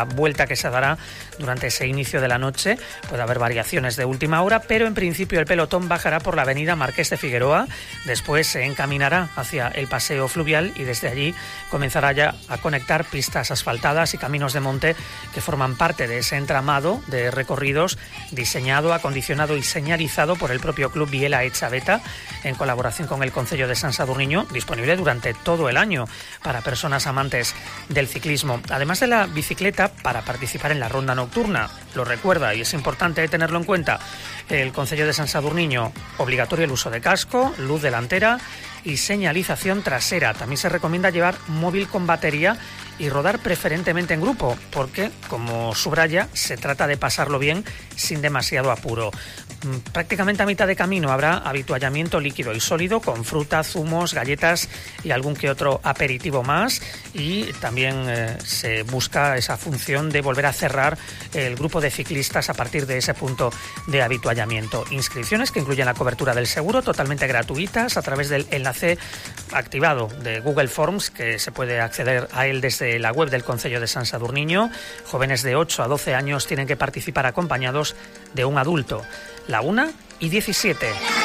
vuelta que se dará durante ese inicio de la noche. Puede haber variaciones de última hora, pero en principio el pelotón bajará por la avenida Marqués de Figueroa, después se encaminará hacia el paseo fluvial y desde allí comenzará ya a conectar pistas asfaltadas y caminos de monte que forman parte de ese entramado de recorridos diseñado, acondicionado y señalizado por el propio Club Biela Echaveta en colaboración con el Concello de San Sadurniño, disponible durante todo el año para personas amantes del ciclismo. Además de la bicicleta, para participar en la ronda nocturna. Lo recuerda y es importante tenerlo en cuenta el Concello de San Sadurniño: obligatorio el uso de casco, luz delantera y señalización trasera. También se recomienda llevar móvil con batería y rodar preferentemente en grupo, porque, como subraya, se trata de pasarlo bien sin demasiado apuro. Prácticamente a mitad de camino habrá habituallamiento líquido y sólido con fruta, zumos, galletas y algún que otro aperitivo más, y también se busca esa función de volver a cerrar el grupo de ciclistas a partir de ese punto de habituallamiento. Inscripciones que incluyen la cobertura del seguro, totalmente gratuitas, a través del enlace activado de Google Forms, que se puede acceder a él desde la web del Concello de San Sadurniño. Jóvenes de 8 a 12 años tienen que participar acompañados de un adulto. La 1:17.